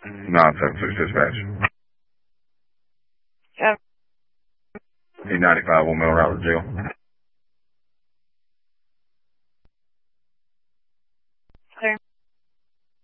976 dispatch. Yeah. E95 1 Mill Route to jail.